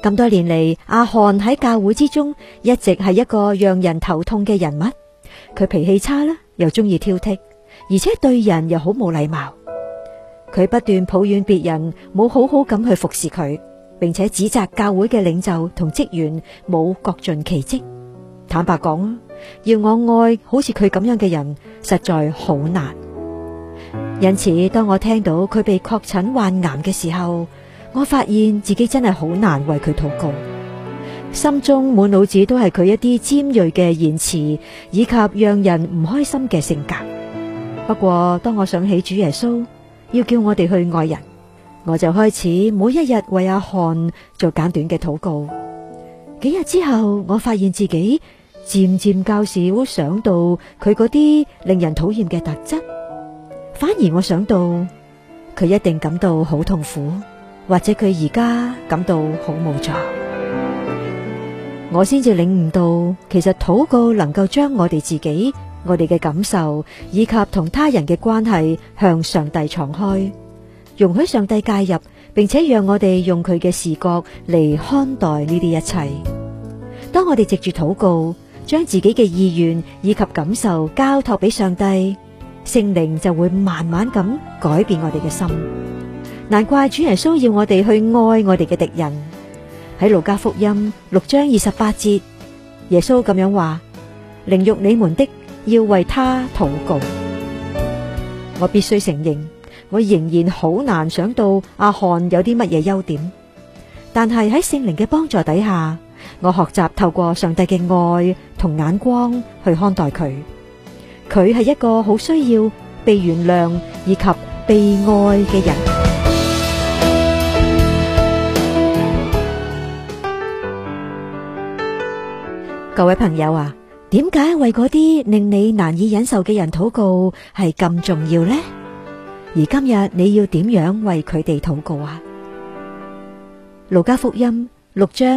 咁多年嚟，阿翰喺教會之中一直係一個讓人頭痛嘅人物。佢脾氣差啦，又中意挑剔，而且對人又好冇禮貌。佢不斷抱怨別人冇好好咁去服侍佢，並且指責教會嘅領袖同職員冇各盡其職。坦白講啊，要我愛好似佢咁樣嘅人，實在好難。因此，當我聽到佢被確診患癌嘅時候，我發現自己真係好難為佢禱告，心中滿腦子都係佢一啲尖銳嘅言辭，以及讓人唔開心嘅性格。不過，當我想起主耶穌要叫我哋去愛人，我就開始每一日為阿翰做簡短嘅禱告。幾日之後，我發現自己漸漸較少想到佢嗰啲令人討厭嘅特質，反而我想到佢一定感到好痛苦，或者佢而家感到好無助。我先至領悟到，其實禱告能夠將我哋自己、我哋嘅感受以及同他人嘅關係向上帝敞開，容許上帝介入，並且讓我哋用佢嘅視角嚟看待呢啲一切。當我哋藉住禱告，將自己嘅意願以及感受交託俾上帝，聖靈就會慢慢咁改變我哋嘅心。難怪主耶穌要我哋去愛我哋嘅敵人。喺路加福音6章28節，耶穌咁樣話：凌辱你們的，要為他禱告。我必須承認，我仍然好難想到阿翰有啲乜嘢優點，但係喺聖靈嘅幫助底下，我學習透過上帝嘅愛同眼光去看待佢。佢係一個好需要被原諒以及被愛嘅人。各位朋友啊，點解為嗰啲令你難以忍受嘅人禱告係咁重要呢？而今日你要點樣為佢哋禱告啊？路加福音6章